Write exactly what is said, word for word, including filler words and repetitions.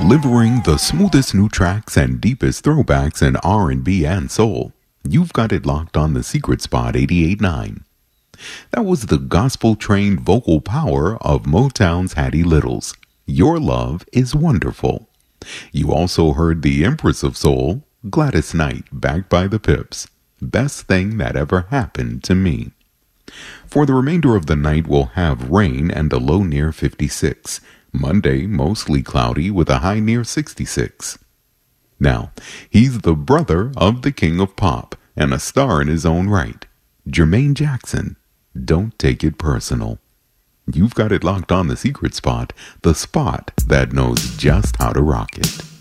Delivering the smoothest new tracks and deepest throwbacks in R and B and soul. You've got it locked on the Secret Spot eighty-eight point nine. That was the gospel-trained vocal power of Motown's Hattie Littles. Your Love is Wonderful. You also heard the Empress of Soul, Gladys Knight, backed by the Pips. Best Thing That Ever Happened to Me. For the remainder of the night, we'll have rain and a low near fifty-six. Monday, mostly cloudy with a high near sixty-six. Now, he's the brother of the King of Pop and a star in his own right. Jermaine Jackson. Don't take it personal. You've got it locked on the Secret Spot, the spot that knows just how to rock it.